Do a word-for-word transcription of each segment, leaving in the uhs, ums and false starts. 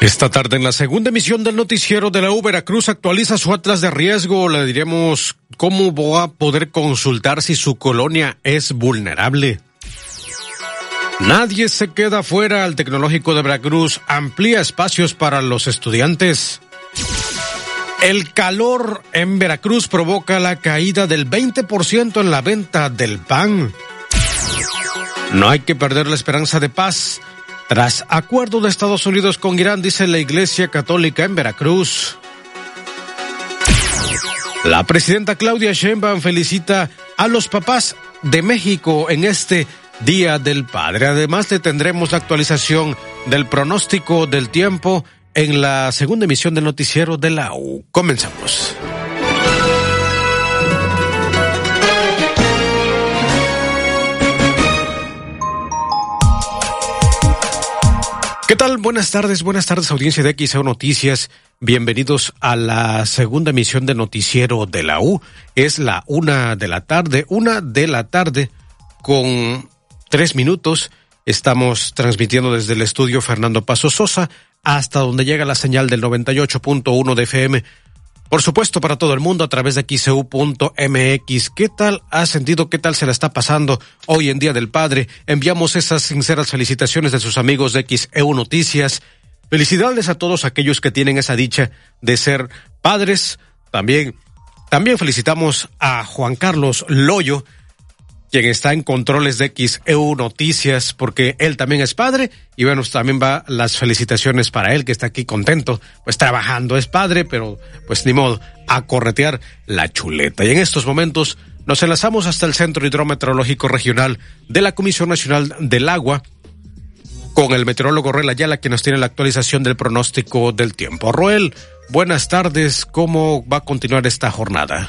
Esta tarde en la segunda emisión del noticiero de la U, Veracruz actualiza su atlas de riesgo. Le diremos cómo va a poder consultar si su colonia es vulnerable. Nadie se queda fuera. El Tecnológico de Veracruz amplía espacios para los estudiantes. El calor en Veracruz provoca la caída del veinte por ciento en la venta del pan. No hay que perder la esperanza de paz. Tras acuerdo de Estados Unidos con Irán, dice la Iglesia Católica en Veracruz. La presidenta Claudia Sheinbaum felicita a los papás de México en este Día del Padre. Además, le tendremos la actualización del pronóstico del tiempo en la segunda emisión del noticiero de la U. Comenzamos. ¿Qué tal? Buenas tardes, buenas tardes, audiencia de X E U Noticias. Bienvenidos a la segunda emisión del noticiero de la U. Es la una de la tarde, una de la tarde con tres minutos. Estamos transmitiendo desde el estudio Fernando Paso Sosa hasta donde llega la señal del noventa y ocho punto uno de F M. Por supuesto, para todo el mundo a través de X E U punto M X. ¿Qué tal ha sentido? ¿Qué tal se la está pasando hoy en Día del Padre? Enviamos esas sinceras felicitaciones de sus amigos de X E U Noticias. Felicidades a todos aquellos que tienen esa dicha de ser padres. También, también felicitamos a Juan Carlos Loyo, quien está en controles de X E U Noticias, porque él también es padre, y bueno, también va las felicitaciones para él, que está aquí contento, pues trabajando, es padre, pero pues ni modo, a corretear la chuleta. Y en estos momentos nos enlazamos hasta el Centro Hidrometeorológico Regional de la Comisión Nacional del Agua, con el meteorólogo Roel Ayala, que nos tiene la actualización del pronóstico del tiempo. Roel, buenas tardes, ¿cómo va a continuar esta jornada?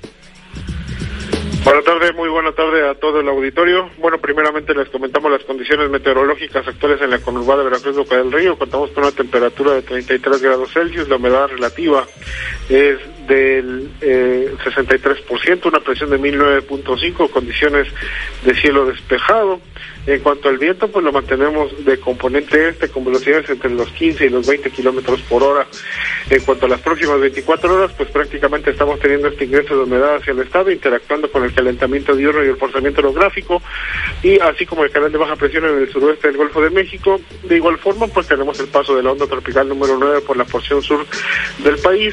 Buenas tardes, muy buena tarde a todo el auditorio. Bueno, primeramente les comentamos las condiciones meteorológicas actuales en la conurbada de Veracruz, Boca del Río. Contamos con una temperatura de treinta y tres grados Celsius, la humedad relativa es del eh, sesenta y tres por ciento, una presión de mil nueve punto cinco, condiciones de cielo despejado. En cuanto al viento, pues lo mantenemos de componente este con velocidades entre los quince y los veinte kilómetros por hora. En cuanto a las próximas veinticuatro horas, pues prácticamente estamos teniendo este ingreso de humedad hacia el estado, interactuando con el calentamiento diurno y el forzamiento orográfico, y así como el canal de baja presión en el suroeste del Golfo de México. De igual forma, pues tenemos el paso de la onda tropical número nueve por la porción sur del país,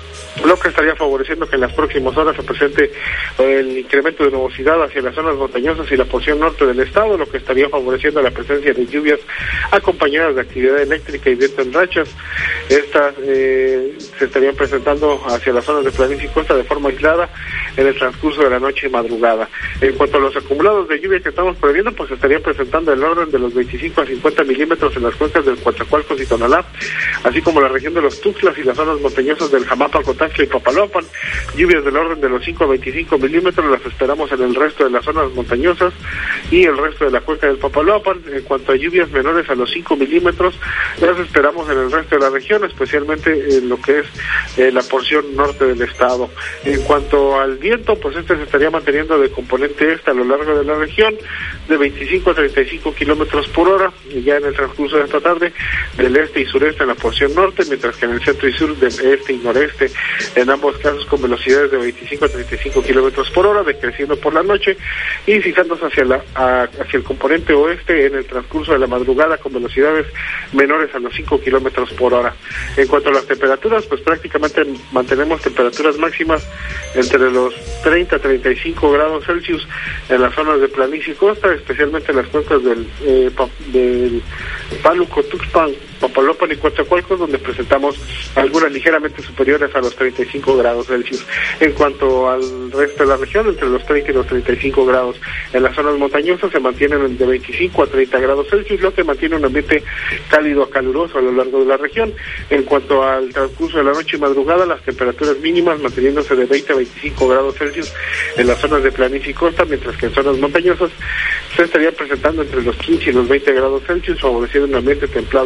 lo que estaría favoreciendo que en las próximas horas se presente el incremento de nubosidad hacia las zonas montañosas y la porción norte del estado, lo que estaría favoreciendo la presencia de lluvias acompañadas de actividad eléctrica y viento en rachas. Estas eh, se estarían presentando hacia las zonas de planicie y costa de forma aislada en el transcurso de la noche y madrugada. En cuanto a los acumulados de lluvia que estamos previendo, pues se estarían presentando en el orden de los veinticinco a cincuenta milímetros en las cuencas del Coatzacoalcos y Tonalá, así como la región de los Tuxtlas y las zonas montañosas del Jamapa, Cotaxla y Papaloapan. Lluvias del orden de los cinco a veinticinco milímetros las esperamos en el resto de las zonas montañosas y el resto de la cuenca del Papaloapan. En cuanto a lluvias menores a los cinco milímetros, las esperamos en el resto de la región, especialmente en lo que es eh, la porción norte del estado. En cuanto al viento, pues este se estaría manteniendo de componente este a lo largo de la región, de veinticinco a treinta y cinco kilómetros por hora, y ya en el transcurso de esta tarde, del este y sureste en la porción norte, mientras que en el centro y sur del este y noreste, en ambos casos con velocidades de veinticinco a treinta y cinco kilómetros por hora, decreciendo por la noche y fijándose hacia la a, hacia el componente oeste en el transcurso de la madrugada con velocidades menores a los cinco kilómetros por hora. En cuanto a las temperaturas, pues prácticamente mantenemos temperaturas máximas entre los treinta a treinta y cinco grados Celsius en las zonas de planicie y costa, especialmente en las cuencas del, eh, pa, del Pánuco, Tuxpan, Papaloapan y Coatzacoalcos, donde presentamos algunas ligeramente superiores a los treinta y cinco grados Celsius. En cuanto al resto de la región, entre los treinta y los treinta y cinco grados. En las zonas montañosas se mantienen de veinticinco a treinta grados Celsius, lo que mantiene un ambiente cálido a caluroso a lo largo de la región. En cuanto al transcurso de la noche y madrugada, las temperaturas mínimas manteniéndose de veinte a veinticinco grados Celsius en las zonas de planicie y costa, mientras que en zonas montañosas se estarían presentando entre los quince y los veinte grados Celsius, favoreciendo un ambiente templado a cálido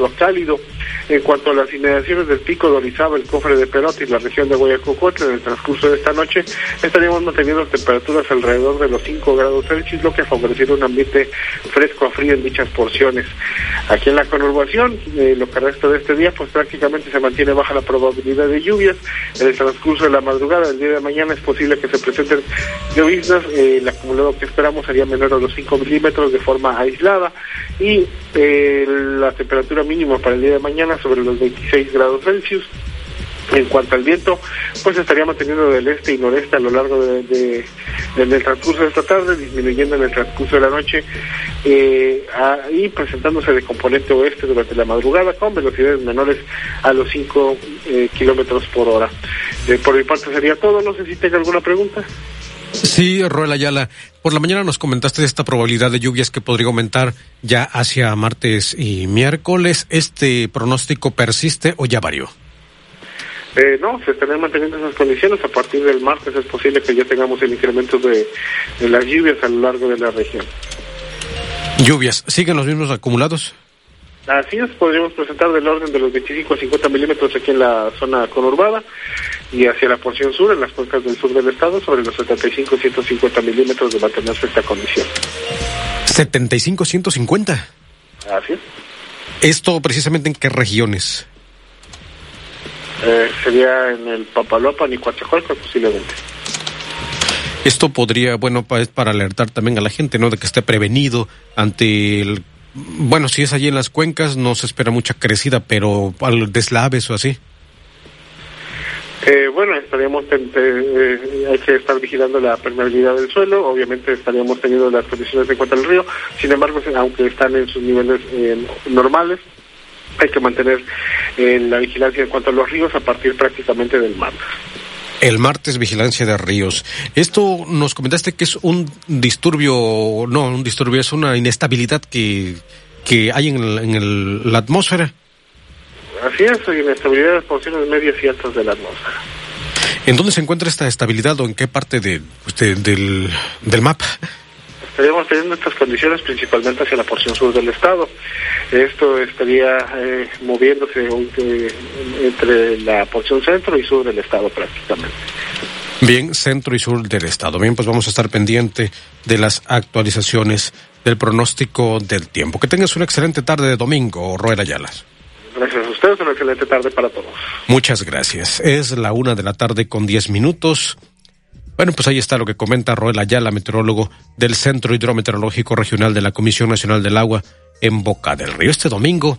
cálido. En cuanto a las inmediaciones del Pico de Orizaba, el Cofre de Perote y la región de Guayacocotla, en el transcurso de esta noche estaríamos manteniendo temperaturas alrededor de los cinco grados Celsius, lo que favorecerá un ambiente fresco a frío en dichas porciones. Aquí en la conurbación, eh, lo que resta de este día, pues prácticamente se mantiene baja la probabilidad de lluvias. En el transcurso de la madrugada del día de mañana es posible que se presenten lloviznas. Eh, el acumulado que esperamos sería menor a los cinco milímetros de forma aislada, y eh, la temperatura mínima para el día de mañana sobre los veintiséis grados Celsius. En cuanto al viento, pues estaría manteniendo del este y noreste a lo largo de, de, de, del transcurso de esta tarde, disminuyendo en el transcurso de la noche, eh, y presentándose de componente oeste durante la madrugada con velocidades menores a los cinco eh, kilómetros por hora. Eh, por mi parte sería todo, no sé si tenga alguna pregunta. Sí, Roel Ayala, por la mañana nos comentaste de esta probabilidad de lluvias que podría aumentar ya hacia martes y miércoles. ¿Este pronóstico persiste o ya varió? Eh, no, se estarán manteniendo esas condiciones. A partir del martes es posible que ya tengamos el incremento de, de las lluvias a lo largo de la región. ¿Lluvias siguen los mismos acumulados? Así es, podríamos presentar del orden de los veinticinco a cincuenta milímetros aquí en la zona conurbada, y hacia la porción sur, en las cuencas del sur del estado, sobre los setenta y cinco a ciento cincuenta milímetros de mantenerse esta condición. ¿setenta y cinco a ciento cincuenta? Así es. ¿Esto precisamente en qué regiones? Eh, sería en el Papaloapan y Coatzacoalcos posiblemente. Esto podría, bueno, es para alertar también a la gente, ¿no? De que esté prevenido ante el... Bueno, si es allí en las cuencas no se espera mucha crecida, pero al deslaves o así. Eh, bueno, estaríamos, eh, hay que estar vigilando la permeabilidad del suelo. Obviamente estaríamos teniendo las condiciones en cuanto al río. Sin embargo, aunque están en sus niveles eh, normales, hay que mantener eh, la vigilancia en cuanto a los ríos a partir prácticamente del martes. El martes, vigilancia de ríos. Esto nos comentaste que es un disturbio, no, un disturbio, es una inestabilidad que, que hay en, el, en el, la atmósfera. Así es, inestabilidad de porciones medias y altas de la atmósfera. ¿En dónde se encuentra esta estabilidad o en qué parte de, de, del, del mapa? Estaríamos teniendo estas condiciones principalmente hacia la porción sur del estado. Esto estaría eh, moviéndose eh, entre la porción centro y sur del estado prácticamente. Bien, centro y sur del estado. Bien, pues vamos a estar pendiente de las actualizaciones del pronóstico del tiempo. Que tengas una excelente tarde de domingo, Roel Ayala. Gracias a ustedes, una excelente tarde para todos. Muchas gracias. Es la una de la tarde con diez minutos. Bueno, pues ahí está lo que comenta Roel Ayala, meteorólogo del Centro Hidrometeorológico Regional de la Comisión Nacional del Agua en Boca del Río. Este domingo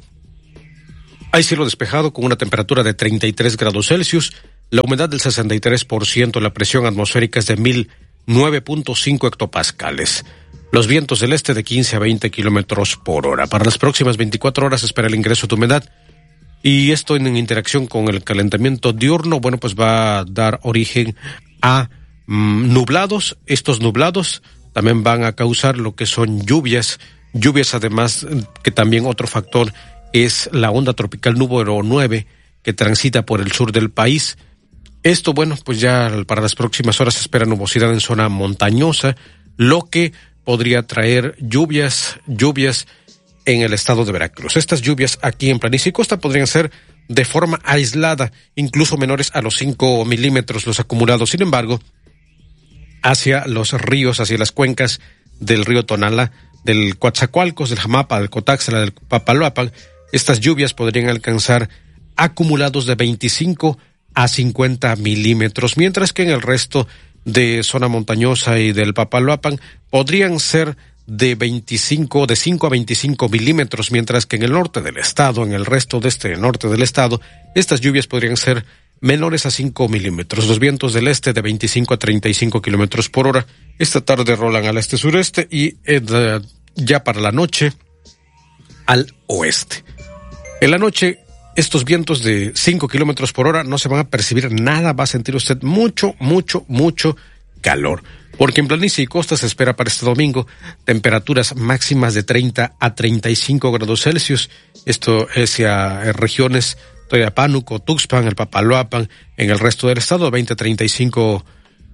hay cielo despejado con una temperatura de treinta y tres grados Celsius, la humedad del sesenta y tres por ciento, la presión atmosférica es de mil nueve punto cinco hectopascales. Los vientos del este de quince a veinte kilómetros por hora. Para las próximas veinticuatro horas se espera el ingreso de humedad, y esto en interacción con el calentamiento diurno, bueno, pues va a dar origen a nublados. Estos nublados también van a causar lo que son lluvias, lluvias además que también otro factor es la onda tropical número nueve que transita por el sur del país. Esto, bueno, pues ya para las próximas horas se espera nubosidad en zona montañosa, lo que podría traer lluvias, lluvias en el estado de Veracruz. Estas lluvias aquí en planicie y costa podrían ser de forma aislada, incluso menores a los cinco milímetros los acumulados. Sin embargo, hacia los ríos, hacia las cuencas del río Tonala, del Coatzacoalcos, del Jamapa, del Cotáxtla, del Papaloapan, estas lluvias podrían alcanzar acumulados de veinticinco a cincuenta milímetros, mientras que en el resto de zona montañosa y del Papaloapan podrían ser de veinticinco, de cinco a veinticinco milímetros, mientras que en el norte del estado, en el resto de este norte del estado, estas lluvias podrían ser menores a cinco milímetros. Los vientos del este de veinticinco a treinta y cinco kilómetros por hora. Esta tarde rolan al este-sureste y eh, ya para la noche al oeste. En la noche, estos vientos de cinco kilómetros por hora no se van a percibir nada, va a sentir usted mucho, mucho, mucho calor. Porque en planicie y costa se espera para este domingo temperaturas máximas de treinta a treinta y cinco grados Celsius. Esto es hacia regiones Pánuco, Tuxpan, el Papaloapan, en el resto del estado veinte a treinta y cinco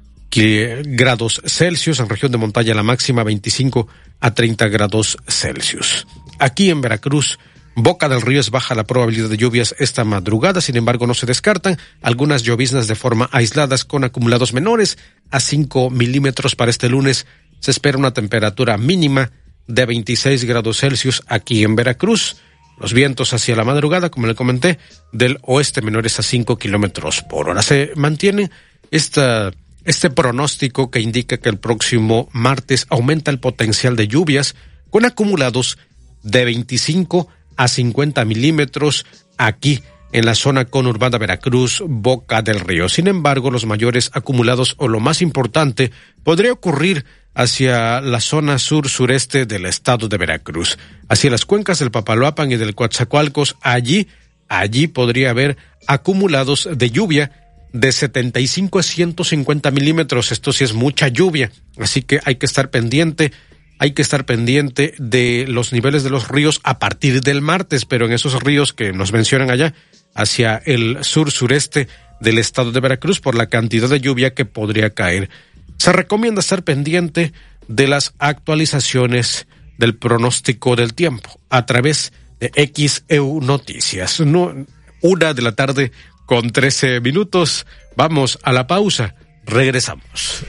grados Celsius, en región de montaña la máxima veinticinco a treinta grados Celsius. Aquí en Veracruz, Boca del Río es baja la probabilidad de lluvias esta madrugada, sin embargo no se descartan algunas lloviznas de forma aisladas con acumulados menores a cinco milímetros para este lunes. Se espera una temperatura mínima de veintiséis grados Celsius aquí en Veracruz. Los vientos hacia la madrugada, como le comenté, del oeste menores a cinco kilómetros por hora. Se mantiene esta, este pronóstico que indica que el próximo martes aumenta el potencial de lluvias con acumulados de veinticinco a cincuenta milímetros aquí en la zona conurbada Veracruz, Boca del Río. Sin embargo, los mayores acumulados o lo más importante podría ocurrir hacia la zona sur-sureste del estado de Veracruz, hacia las cuencas del Papaloapan y del Coatzacoalcos. Allí, allí podría haber acumulados de lluvia de setenta y cinco a ciento cincuenta milímetros. Esto sí es mucha lluvia, así que hay que estar pendiente. Hay que estar pendiente de los niveles de los ríos a partir del martes, pero en esos ríos que nos mencionan allá, hacia el sur-sureste del estado de Veracruz, por la cantidad de lluvia que podría caer. Se recomienda estar pendiente de las actualizaciones del pronóstico del tiempo a través de X E U Noticias. No, una de la tarde con trece minutos. Vamos a la pausa. Regresamos.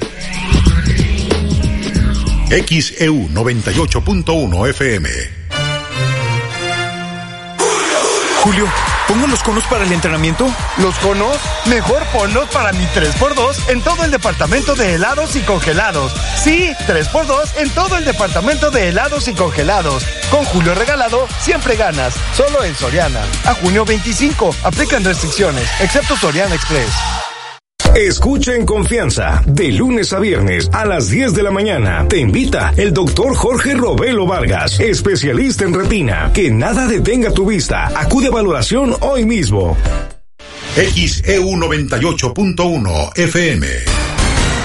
X E U noventa y ocho punto uno F M. Julio, ¿pongo los conos para el entrenamiento? ¿Los conos? Mejor ponlos para mi tres por dos en todo el departamento de helados y congelados. Sí, tres por dos en todo el departamento de helados y congelados. Con Julio regalado, siempre ganas. Solo en Soriana. A junio veinticinco. Aplican restricciones, excepto Soriana Express. Escucha en confianza, de lunes a viernes a las diez de la mañana. Te invita el doctor Jorge Robelo Vargas, especialista en retina. Que nada detenga tu vista. Acude a valoración hoy mismo. X E U noventa y ocho punto uno F M.